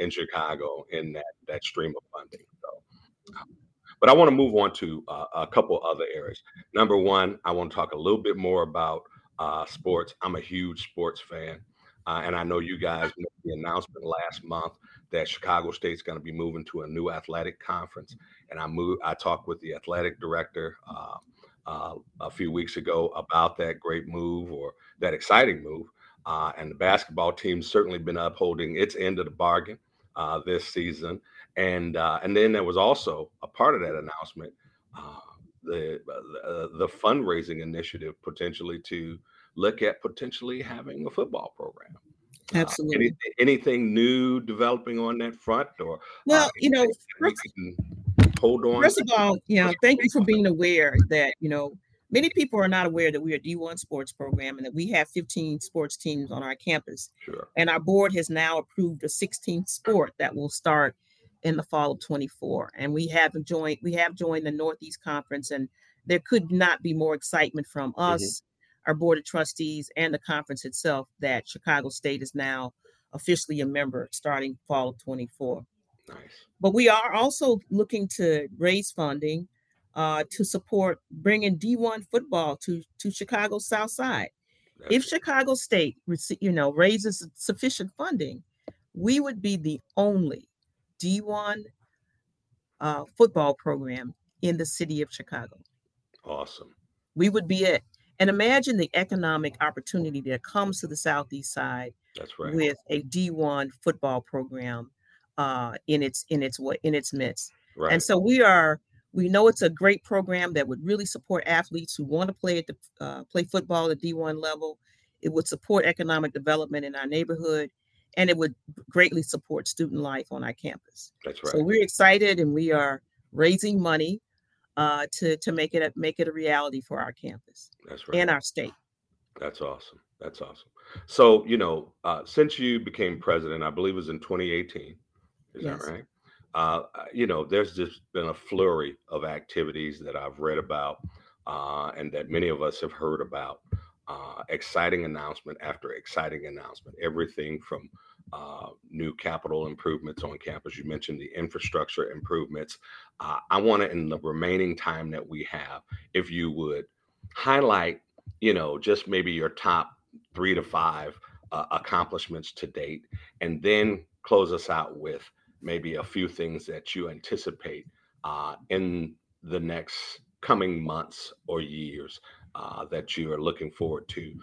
in Chicago in that stream of funding. So, but I want to move on to a couple other areas. Number one, I want to talk a little bit more about sports. I'm a huge sports fan, and I know you guys made the announcement last month that Chicago State's going to be moving to a new athletic conference. And I talked with the athletic director a few weeks ago about that great move or that exciting move. And the basketball team's certainly been upholding its end of the bargain this season. And then there was also a part of that announcement, uh, the fundraising initiative potentially to look at potentially having a football program. Absolutely. Anything new developing on that front, or Well, anything that we can hold on first to? of all, thank you for being aware that, many people are not aware that we are a D1 sports program and that we have 15 sports teams on our campus. Sure. And our board has now approved a 16th sport that will start in the fall of 24. And we have joined the Northeast Conference, and there could not be more excitement from Hmm. us, our board of trustees, and the conference itself that Chicago State is now officially a member starting fall of 24. Nice. But we are also looking to raise funding to support bringing D1 football to Chicago's South Side. If That's Chicago State, raises sufficient funding, we would be the only D1 football program in the city of Chicago. awesome. We would be it. And imagine the economic opportunity that comes to the Southeast Side That's right. with a D1 football program in its midst. And Right. so we know it's a great program that would really support athletes who want to play football at D1 level. It would support economic development in our neighborhood, and it would greatly support student life on our campus. That's So right. we're excited, and we are raising money to make it a reality for our campus That's right. and our state. That's awesome. That's awesome. So, since you became president, I believe it was in 2018. Is that Yes. right? There's just been a flurry of activities that I've read about, and that many of us have heard about. Exciting announcement after exciting announcement. Everything from new capital improvements on campus. You mentioned the infrastructure improvements. I want to, in the remaining time that we have, if you would highlight, just maybe your top 3 to 5 accomplishments to date, and then close us out with maybe a few things that you anticipate in the next coming months or years that you are looking forward to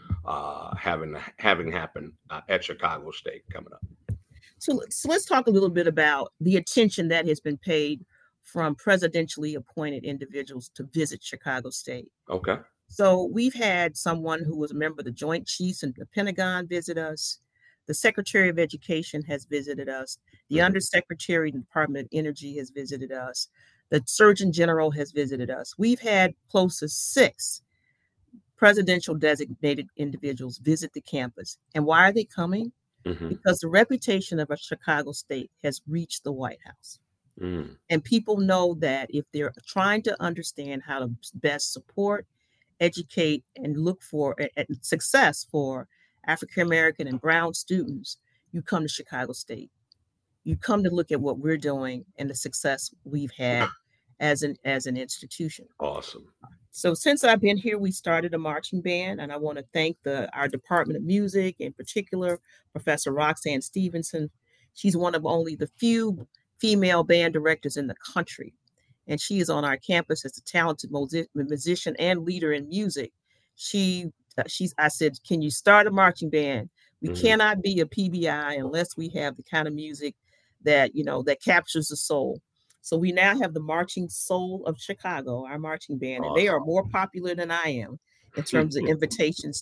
having happen at Chicago State coming up. So let's talk a little bit about the attention that has been paid from presidentially appointed individuals to visit Chicago State. Okay. So we've had someone who was a member of the Joint Chiefs and the Pentagon visit us. The Secretary of Education has visited us. The Hmm. Undersecretary in the Department of Energy has visited us. The Surgeon General has visited us. We've had close to 6 presidential designated individuals visit the campus. And why are they coming? Hmm. Because the reputation of a Chicago State has reached the White House. Mm. And people know that if they're trying to understand how to best support, educate, and look for success for African American and Brown students, you come to Chicago State. You come to look at what we're doing and the success we've had as an institution. Awesome. So since I've been here, we started a marching band, and I want to thank our Department of Music, in particular, Professor Roxanne Stevenson. She's one of only the few female band directors in the country, and she is on our campus as a talented musician and leader in music. She, I said, can you start a marching band? We Hmm. cannot be a PBI unless we have the kind of music that captures the soul. So we now have the Marching Soul of Chicago, our marching band, and they are Awesome. more popular than I am in terms of invitations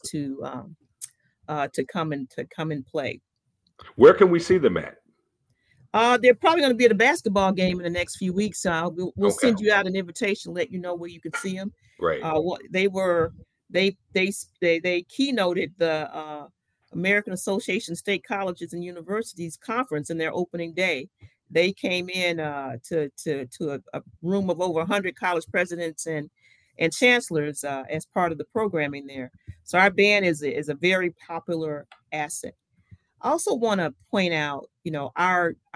to come and play. Where can we see them at? They're probably going to be at a basketball game in the next few weeks. We'll Okay. send you out an invitation, let you know where you can see them. Great. What they were, they keynoted the American Association of State Colleges and Universities conference in their opening day. They came in to a room of over 100 college presidents and chancellors as part of the programming there. So our band is a very popular asset. I also want to point out, our